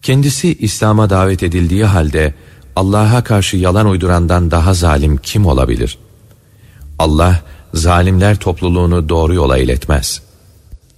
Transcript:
Kendisi İslam'a davet edildiği halde Allah'a karşı yalan uydurandan daha zalim kim olabilir? Allah zalimler topluluğunu doğru yola iletmez.